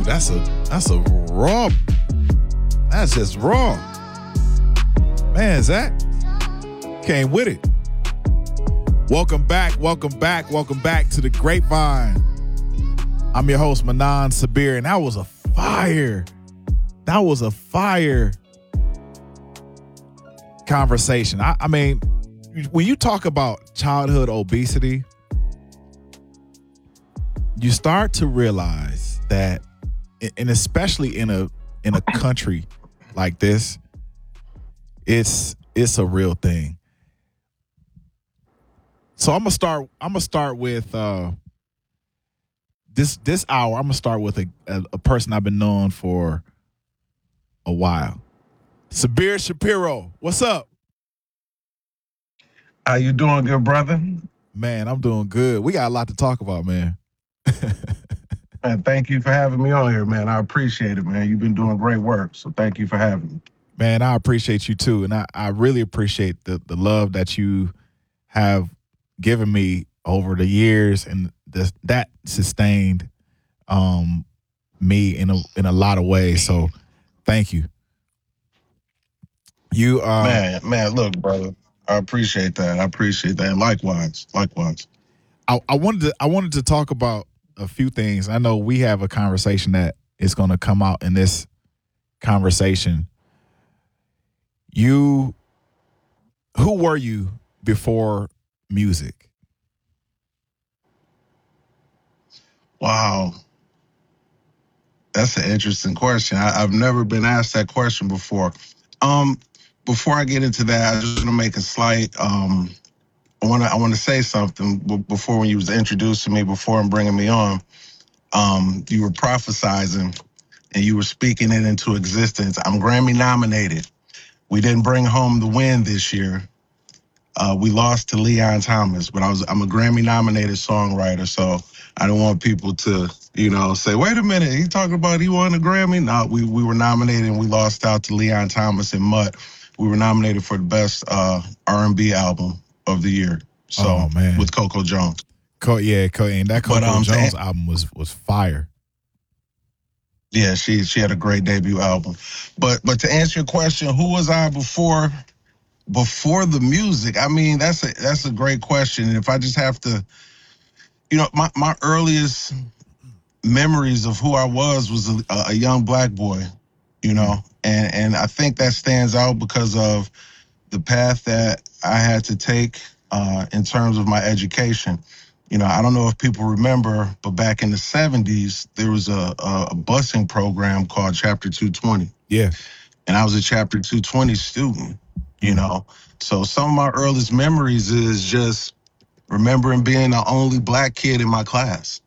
that's a raw. That's just raw. Man, Zach came with it. Welcome back to the Grapevine. I'm your host, Manan Sabir, and that was a fire conversation. I mean, when you talk about childhood obesity, you start to realize that, and especially in a country like this, it's a real thing. So I'm gonna start with this hour. I'm gonna start with a person I've been knowing for a while. Sabir Shapiro, what's up? How you doing, good brother? Man, I'm doing good. We got a lot to talk about, man. Man, thank you for having me on here, man. I appreciate it, man. You've been doing great work, so thank you for having me. Man, I appreciate you too, and I really appreciate the love that you have given me over the years, and that sustained me in a lot of ways. So, thank you. You man, look, brother, I appreciate that. And likewise. I wanted to talk about a few things. I know we have a conversation that is going to come out in this conversation. Who were you before music? Wow. That's an interesting question. I've never been asked that question before. Before I get into that, I just want to make a slight I want to say something before, when you was introducing me before and bringing me on. You were prophesizing and you were speaking it into existence. I'm Grammy nominated. We didn't bring home the win this year. We lost to Leon Thomas, but I'm a Grammy nominated songwriter, so I don't want people to, say, wait a minute, he talking about he won a Grammy? No, we were nominated and we lost out to Leon Thomas and Mutt. We were nominated for the best R&B album of the year. So with Coco Jones. And that Coco Jones album was fire. Yeah, she had a great debut album. But to answer your question, who was I before the music? I mean, that's a great question. And if I just have to, my earliest memories of who I was a young black boy, and I think that stands out because of the path that I had to take in terms of my education. I don't know if people remember, but back in the 70s, there was a busing program called Chapter 220. Yeah. And I was a Chapter 220 student, So some of my earliest memories is just remembering being the only black kid in my class.